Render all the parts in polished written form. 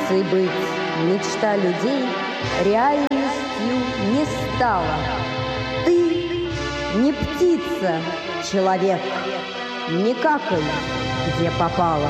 птицей быть мечта людей реальностью не стала. Ты не птица, человек, не какай, где попало.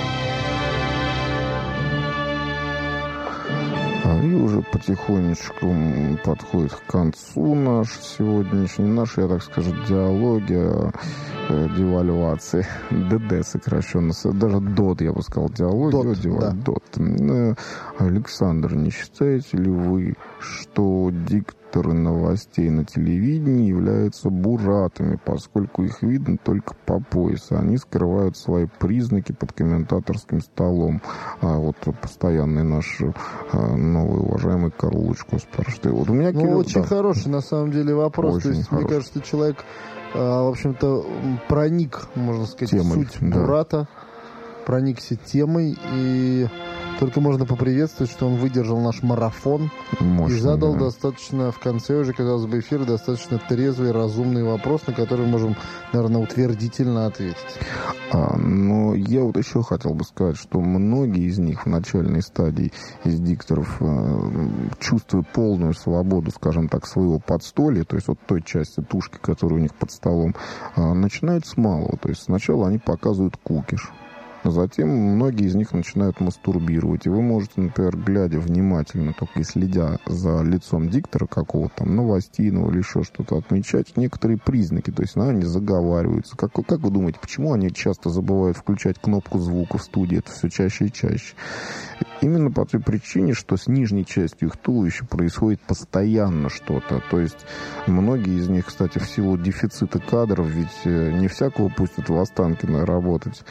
И уже потихонечку подходит к концу наш сегодняшний, я так скажу, диалоги, девальвации, ДД сокращенно, даже ДОТ, я бы сказал, диалоги, ДОТ. Александр, не считаете ли вы, что дикторы новостей на телевидении являются буратами, поскольку их видно только по пояс, они скрывают свои признаки под комментаторским столом? А вот постоянный наш новый уважаемый Карл Лучко спрашивает. Вот у меня, Кирилл, очень хороший на самом деле вопрос. Очень То есть, хороший. мне кажется, человек, в общем-то, проник, можно сказать, темой, в суть бурата, проникся темой, и только можно поприветствовать, что он выдержал наш марафон. Мощно, и задал да. достаточно, в конце уже, казалось бы, эфира, достаточно трезвый, разумный вопрос, на который можем, наверное, утвердительно ответить. Но я вот еще хотел бы сказать, что многие из них в начальной стадии из дикторов, чувствуя полную свободу, скажем так, своего подстолья, то есть вот той части тушки, которая у них под столом, начинают с малого. То есть сначала они показывают кукиш. Затем многие из них начинают мастурбировать. И вы можете, например, глядя внимательно, только и следя за лицом диктора какого-то там новостейного или еще что-то, отмечать некоторые признаки. То есть они заговариваются. Как вы думаете, почему они часто забывают включать кнопку звука в студии? Это все чаще и чаще. Именно по той причине, что с нижней частью их туловища происходит постоянно что-то. То есть многие из них, кстати, в силу дефицита кадров, ведь не всякого пустят в Останкино работать,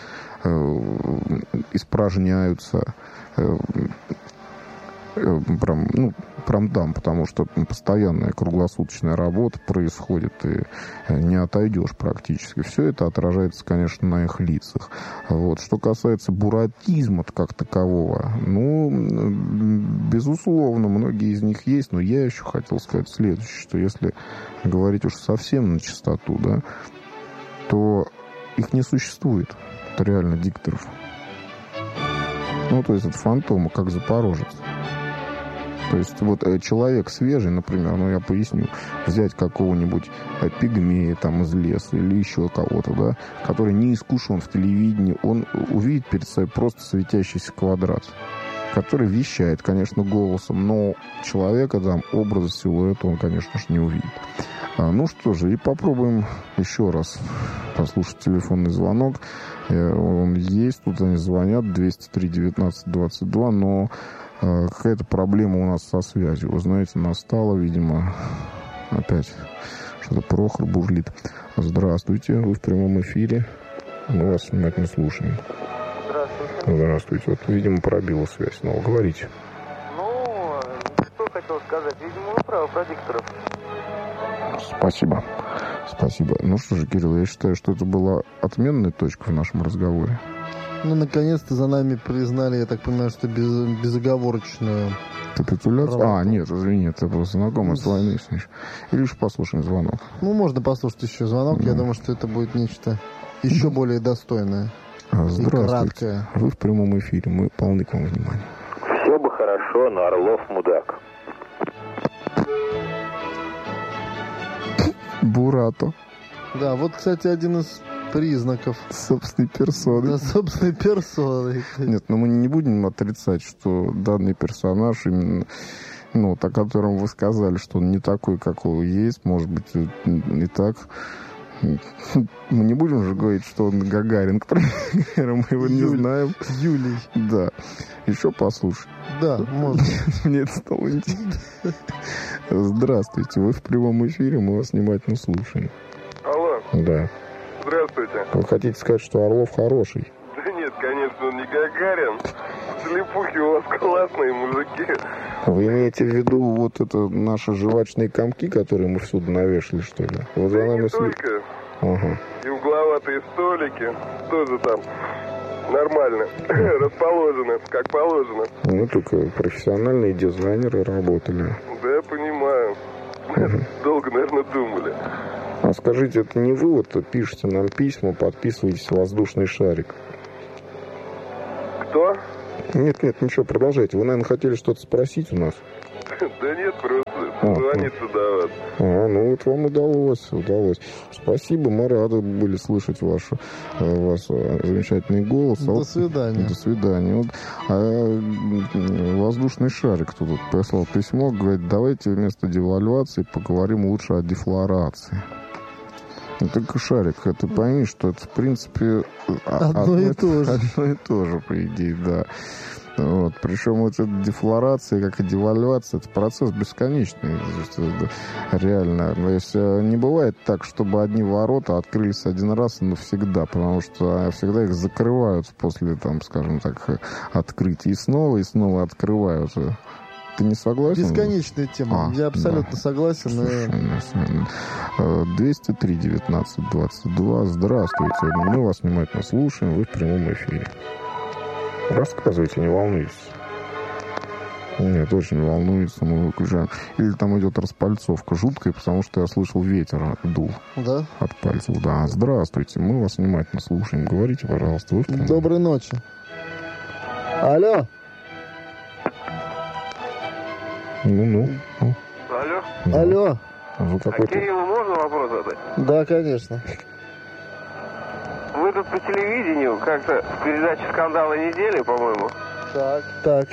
испражняются, потому что постоянная круглосуточная работа происходит, и не отойдешь практически. Все это отражается, конечно, на их лицах. Вот. Что касается буратизма как такового, безусловно, многие из них есть, но я еще хотел сказать следующее, что если говорить уж совсем на чистоту, да, то их не существует. Это реально дикторов. То есть это фантомы, как Запорожец. То есть вот человек свежий, например, я поясню, взять какого-нибудь пигмея там из леса или еще кого-то, да, который не искушен в телевидении, он увидит перед собой просто светящийся квадрат, который вещает, конечно, голосом, но человека, там, образа, силуэта он, конечно же, не увидит. Что же, и попробуем еще раз послушать телефонный звонок. Он есть, тут они звонят, 203-19-22, но какая-то проблема у нас со связью. Вы знаете, настала, видимо, опять что-то Прохор бурлит. Здравствуйте, вы в прямом эфире. Мы вас внимательно слушаем. Здравствуйте. Вот, видимо, пробила связь. Говорите. Что хотел сказать? Видимо, вы правы про дикторов. Спасибо. Что же, Кирилл, я считаю, что это была отменная точка в нашем разговоре. Наконец-то за нами признали, я так понимаю, что безоговорочную капитуляцию. Нет, извини, это просто знакомый с войны. Или же послушаем звонок. Можно послушать еще звонок. Я думаю, что это будет нечто еще более достойное. Здравствуйте. Вы в прямом эфире. Мы полны к вам внимания. Все бы хорошо, но Орлов мудак. Бурато. Да, вот, кстати, один из признаков собственной персоны. Да, собственной персоны. Нет, мы не будем отрицать, что данный персонаж именно, о котором вы сказали, что он не такой, какой есть, может быть, и так. Мы не будем же говорить, что он Гагарин, к примеру, мы его не знаем. Юлий. Да. Еще послушай. Да, можно. Мне это стало интересно. Здравствуйте, вы в прямом эфире, мы вас внимательно слушаем. Алло. Да. Здравствуйте. Вы хотите сказать, что Орлов хороший? Да нет, конечно, он не Гагарин. Слепухи у вас классные мужики. Вы имеете в виду вот это наши жвачные комки, которые мы всюду навешали, что ли? Вот да не только. Ага. И угловатые столики тоже там нормально расположены, как положено. Только профессиональные дизайнеры работали. Да, я понимаю. Долго, наверное, думали. А скажите, это не вы вот пишете нам письма, подписываетесь в воздушный шарик? Кто? Нет, ничего, продолжайте. Вы, наверное, хотели что-то спросить у нас? Да нет, просто звонится до вас. Ну вот вам удалось. Спасибо, мы рады были слышать ваш замечательный голос. До свидания. До свидания. Вот, воздушный шарик тут прислал письмо, говорит, давайте вместо девальвации поговорим лучше о дефлорации. Ну, только шарик, ты пойми, что это, в принципе, одно и то же. Одно и то же, по идее, да. Вот. Причем вот эта дефлорация, как и девальвация, это процесс бесконечный. Реально. То есть не бывает так, чтобы одни ворота открылись один раз и навсегда, потому что всегда их закрывают после, там, скажем так, открытия и снова открывают. Ты не согласен? Бесконечная тема. Я абсолютно согласен. Слушай, 203 19 22. Здравствуйте. Мы вас внимательно слушаем. Вы в прямом эфире. Рассказывайте, не волнуйтесь. Нет, очень волнуется, мы выключаем. Или там идет распальцовка жуткая, потому что я слышал, ветер дул. Да? От пальцев, да. Здравствуйте, мы вас внимательно слушаем. Говорите, пожалуйста. Вы в прямом... Доброй ночи. Алло. Ну. Алло? Да. Алло. Вы какой-то... Кириллу можно вопрос задать? Да, конечно. Вы тут по телевидению как-то в передаче «Скандалы недели», по-моему, Так.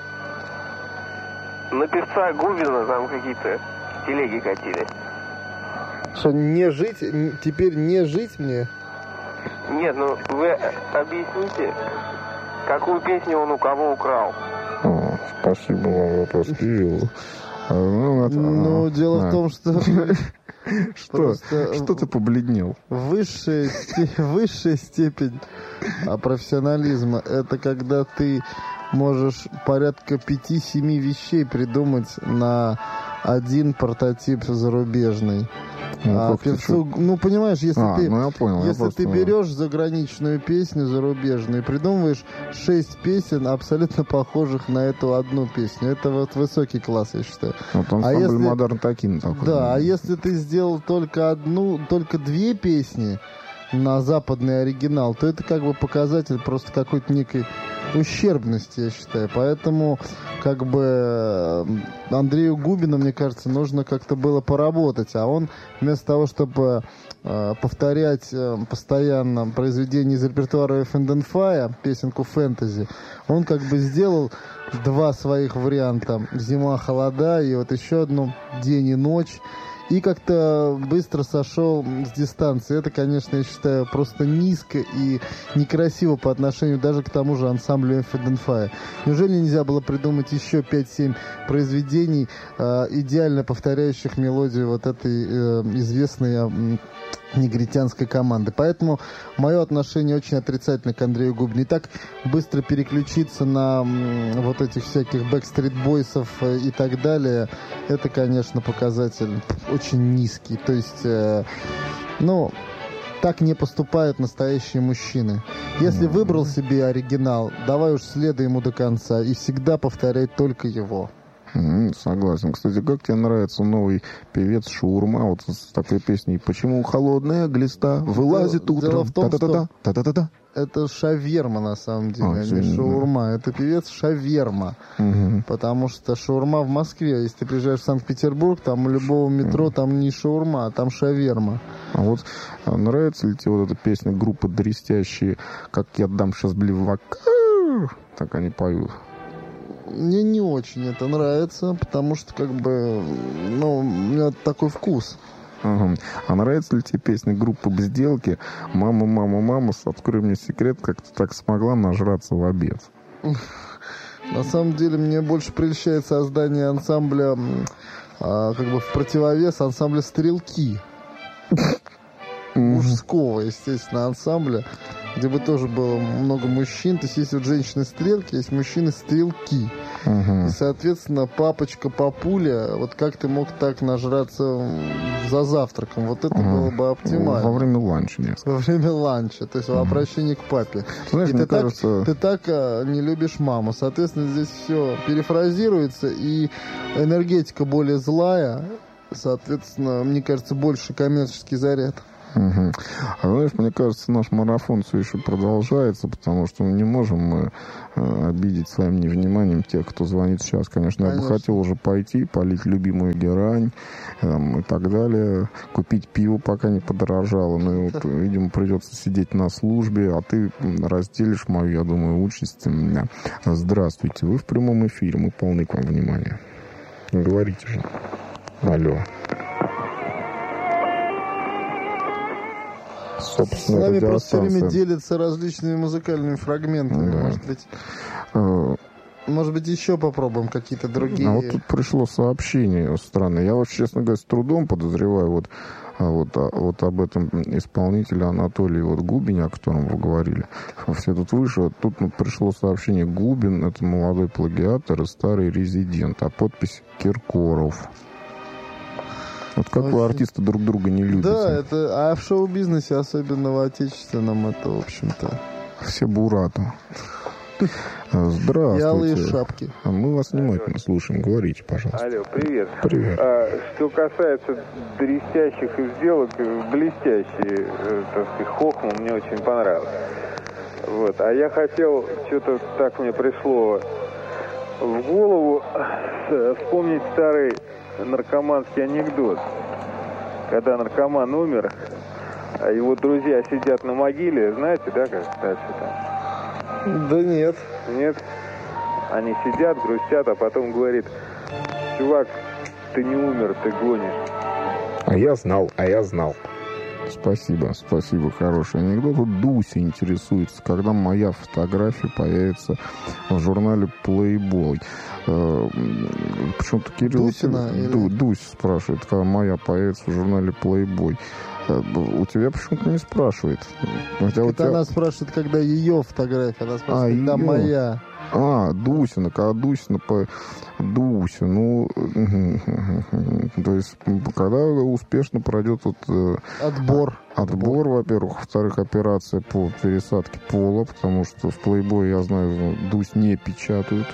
на певца Губина там какие-то телеги катили. Что, не жить? Теперь не жить мне? Нет, ну вы объясните, какую песню он у кого украл? Спасибо вам, вопрос Кириллу. Дело в том, что... Что ты побледнел? Высшая степень профессионализма — это когда ты можешь порядка 5-7 вещей придумать на один прототип зарубежный. Певцу, понимаешь, если ты берешь заграничную песню зарубежную и придумываешь 6 песен, абсолютно похожих на эту одну песню, это вот высокий класс, я считаю. Вот ансамбль Модерн Токин такой. Да, а если ты сделал только 2 песни на западный оригинал, то это как бы показатель просто какой-то некой ущербности, я считаю. Поэтому как бы Андрею Губину, мне кажется, нужно как-то было поработать, а он вместо того, чтобы повторять постоянно произведения из репертуара F&Fire, песенку фэнтези, он как бы сделал 2 своих варианта: «Зима, холода» и вот еще одну «День и ночь». И как-то быстро сошел с дистанции. Это, конечно, я считаю, просто низко и некрасиво по отношению даже к тому же ансамблю F&Fire. Неужели нельзя было придумать еще 5-7 произведений, идеально повторяющих мелодию вот этой известной негритянской команды? Поэтому мое отношение очень отрицательно к Андрею Губину. И так быстро переключиться на вот этих всяких Backstreet Boys'ов и так далее, это, конечно, показатель очень низкий. То есть, так не поступают настоящие мужчины. Если выбрал себе оригинал, давай уж следуй ему до конца и всегда повторяй только его. Согласен. Кстати, как тебе нравится новый певец Шаурма вот с такой песней «Почему холодная глиста вылазит утром?» Дело в том, что та-та-та-та. Это шаверма, на самом деле, а не шаурма. Это певец шаверма. Потому что шаурма в Москве. Если ты приезжаешь в Санкт-Петербург, там у любого метро там не шаурма, а там шаверма. А вот нравится ли тебе вот эта песня группы «Дрестящие», «Как я дам сейчас блевак»? Так они поют. Мне не очень это нравится, потому что, как бы, у меня такой вкус. Ага. А нравится ли тебе песня группы «Безделки» «Мама, мама, мама, открой мне секрет, как ты так смогла нажраться в обед»? На самом деле, мне больше прельщает создание ансамбля, как бы в противовес ансамбля «Стрелки». Мужского, естественно, ансамбля, где бы тоже было много мужчин. То есть есть вот женщины-стрелки, есть мужчины-стрелки. И, соответственно, папочка-папуля, вот как ты мог так нажраться за завтраком? Вот это было бы оптимально. Во время ланча, нет. Во время ланча, то есть в обращении к папе. Знаешь, и ты так не любишь маму. Соответственно, здесь все перефразируется, и энергетика более злая. Соответственно, мне кажется, больше коммерческий заряд. Угу. А знаешь, мне кажется, наш марафон все еще продолжается, потому что мы не можем обидеть своим невниманием тех, кто звонит сейчас. Конечно, я бы хотел уже пойти, полить любимую герань и так далее, купить пиво, пока не подорожало. Ну и вот, видимо, придется сидеть на службе, а ты разделишь мою, я думаю, участь. Здравствуйте, вы в прямом эфире, мы полны к вам внимания. Говорите же. Алло. С нами просто все время делятся различными музыкальными фрагментами. Да. Может быть, еще попробуем какие-то другие. А вот тут пришло сообщение странное. Я вообще, честно говоря, с трудом подозреваю вот об этом исполнителе Анатолии Губине, о котором вы говорили. Все тут выше. Тут пришло сообщение: Губин — это молодой плагиатор и старый резидент, а подпись Киркоров. Вот как вы, артисты, друг друга не любите? Да, а в шоу-бизнесе, особенно в отечественном, это, в общем-то... Все бураты. Здравствуйте. Ялые шапки. Мы вас внимательно слушаем. Говорите, пожалуйста. Алло, привет. Привет. Что касается дрестящих сделок, блестящие, так сказать, хохма мне очень понравилось. Вот. А я хотел, что-то так мне пришло в голову, вспомнить старый наркоманский анекдот. Когда наркоман умер, а его друзья сидят на могиле, знаете, да, как дальше там? Да нет. Нет? Они сидят, грустят, а потом говорит: чувак, ты не умер, ты гонишь. А я знал. Спасибо, хороший анекдот. Вот Дуся интересуется, когда моя фотография появится в журнале Playboy. Почему-то Кирилл... Дуся спрашивает, когда моя появится в журнале Playboy. У тебя почему-то не спрашивает. Она спрашивает, когда ее фотография. Она спрашивает, когда моя. Дусина, когда Дуся, то есть, когда успешно пройдет отбор, во-первых, во-вторых, операция по пересадке пола, потому что в Playboy, я знаю, Дусь не печатают,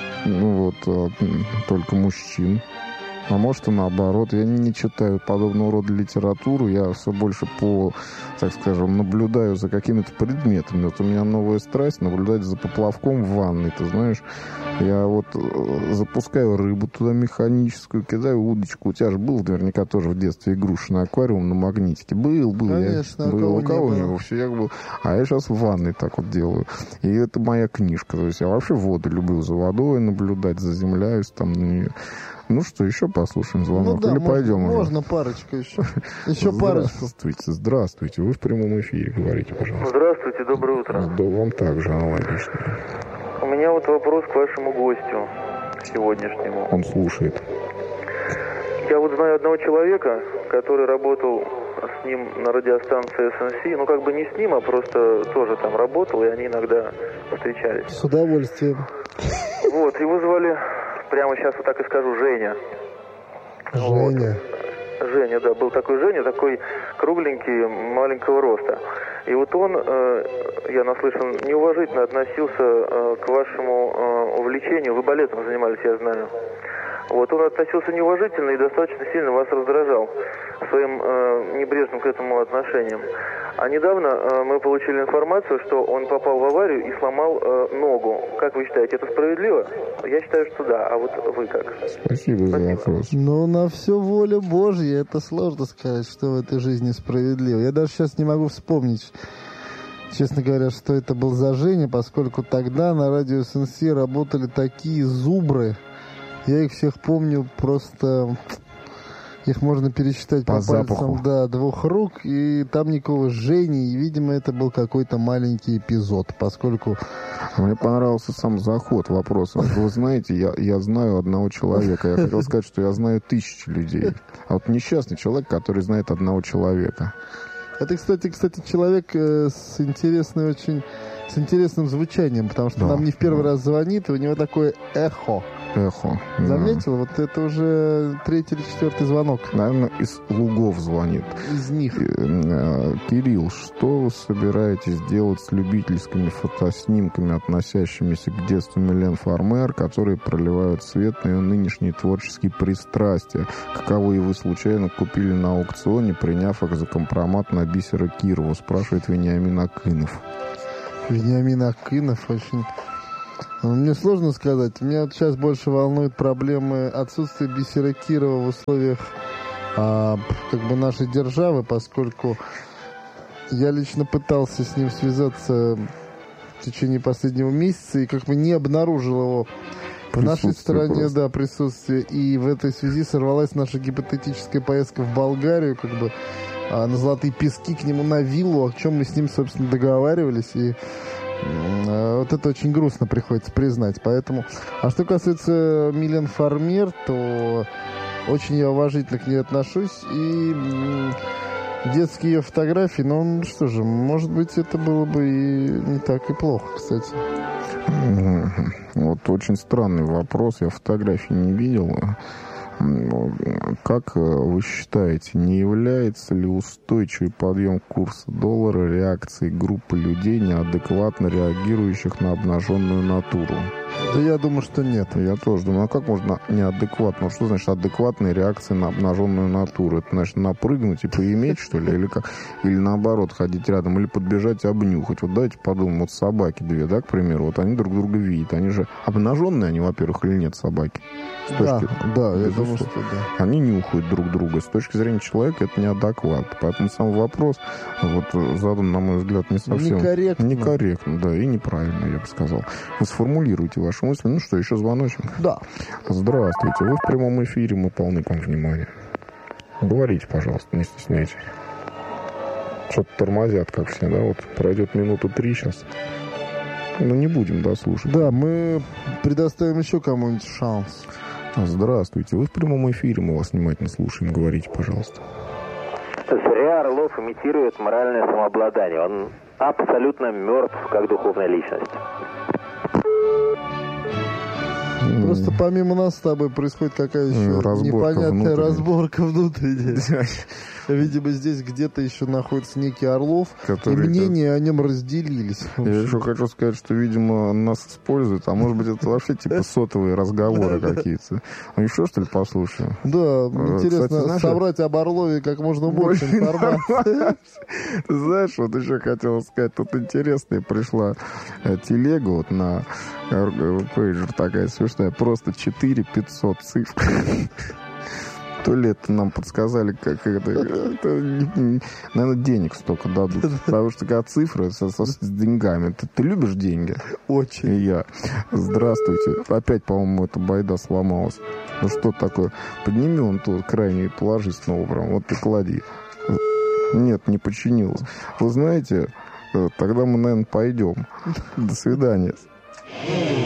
только мужчин. А может и наоборот. Я не читаю подобного рода литературу. Я все больше так скажем, наблюдаю за какими-то предметами. Вот у меня новая страсть — наблюдать за поплавком в ванной. Ты знаешь, я запускаю рыбу туда механическую, кидаю удочку. У тебя же был наверняка тоже в детстве игрушечный аквариум на магнитике. Был. Конечно, у кого не был. Все, был. А я сейчас в ванной так вот делаю. И это моя книжка. То есть я вообще воду люблю, за водой наблюдать, заземляюсь там на нее. Ну что, еще послушаем звонок? Или пойдем уже? Можно парочку еще. Еще парочку. Здравствуйте. Вы в прямом эфире. Говорите, пожалуйста. Здравствуйте, доброе утро. Да, вам также аналогично. У меня вопрос к вашему гостю сегодняшнему. Он слушает. Я знаю одного человека, который работал с ним на радиостанции SNC. Не с ним, а просто тоже там работал, и они иногда встречались. С удовольствием. Его звали... Прямо сейчас так и скажу, Женя. Женя, да, был такой Женя, такой кругленький, маленького роста. И он, я наслышан, неуважительно относился к вашему увлечению. Вы балетом занимались, я знаю. Он относился неуважительно и достаточно сильно вас раздражал своим небрежным к этому отношением. А недавно мы получили информацию, что он попал в аварию и сломал ногу. Как вы считаете, это справедливо? Я считаю, что да. А вы как? Спасибо за вопрос. На все воля Божья. Это сложно сказать, что в этой жизни справедливо. Я даже сейчас не могу вспомнить, честно говоря, что это был за Женя, поскольку тогда на радио СНС работали такие зубры. Я их всех помню, просто их можно пересчитать по пальцам, двух рук, и там никакого Жени, и, видимо, это был какой-то маленький эпизод, поскольку... Мне понравился сам заход вопроса. Вы знаете, я знаю одного человека. Я хотел сказать, что я знаю 1000 людей. А несчастный человек, который знает одного человека. Это, кстати, человек с интересным звучанием, потому что нам не в первый раз звонит, и у него такое эхо. Эхо. Да. Заметил? Вот это уже 3-й или 4-й звонок. Наверное, из лугов звонит. Из них. Кирилл, что вы собираетесь делать с любительскими фотоснимками, относящимися к детству Милен Фармер, которые проливают свет на ее нынешние творческие пристрастия? Каковые вы случайно купили на аукционе, приняв их за компромат на Бисера Кирову? Спрашивает Вениамин Акынов. Вениамин Акынов очень... Мне сложно сказать. Меня вот сейчас больше волнуют проблемы отсутствия Бисера Кирова в условиях нашей державы, поскольку я лично пытался с ним связаться в течение последнего месяца и не обнаружил его в нашей стране, присутствие. И в этой связи сорвалась наша гипотетическая поездка в Болгарию, на Золотые Пески, к нему на виллу, о чем мы с ним, собственно, договаривались. И вот это очень грустно приходится признать. Поэтому... А что касается Милен Фармер, то очень я уважительно к ней отношусь. И детские ее фотографии, что же, может быть, это было бы и не так и плохо, кстати. Вот очень странный вопрос. Я фотографий не видел. Как вы считаете, не является ли устойчивый подъем курса доллара реакцией группы людей, неадекватно реагирующих на обнаженную натуру? Да я думаю, что нет. Я тоже думаю, а как можно неадекватно? Что значит адекватная реакция на обнаженную натуру? Это значит напрыгнуть и поиметь, что ли? Или наоборот, ходить рядом, или подбежать и обнюхать? Вот давайте подумаем, вот собаки две, к примеру, вот они друг друга видят. Они же обнаженные, они, во-первых, или нет собаки? Да, я думаю, что да. Они нюхают друг друга. С точки зрения человека это неадекватно. Поэтому сам вопрос задан, на мой взгляд, не совсем... Некорректно, да, и неправильно, я бы сказал. Вы сформулируйте вашу мысль. Ну что, еще звоночек? Да. Здравствуйте, вы в прямом эфире, мы полны к вам внимания. Говорите, пожалуйста, не стесняйтесь. Что-то тормозят, как все, да? Вот пройдет минуту 3 сейчас. Не будем дослушать. Да, мы предоставим еще кому-нибудь шанс. Здравствуйте, вы в прямом эфире, мы вас внимательно слушаем. Говорите, пожалуйста. Зря Орлов имитирует моральное самообладание. Он абсолютно мертв, как духовная личность. Просто помимо нас с тобой происходит какая еще непонятная разборка внутренняя. Видимо, здесь где-то еще находится некий Орлов, и мнения о нем разделились. Я еще хочу сказать, что, видимо, нас используют, а может быть, это вообще типа сотовые разговоры какие-то. Еще, что ли, послушаем? Да, интересно собрать об Орлове как можно больше информации. Ты знаешь, вот еще хотел сказать, тут интересная пришла телега вот на пейджер такая смешная, просто 4500 цифр. То ли это нам подсказали, как это наверное, денег столько дадут. Потому что когда цифры с деньгами. Ты любишь деньги? Очень. И я. Здравствуйте. Опять, по-моему, эта байда сломалась. Ну что такое? Подними он тут крайний и положи снова прям. Вот и клади. Нет, не починилось. Вы знаете, тогда мы, наверное, пойдем. До свидания.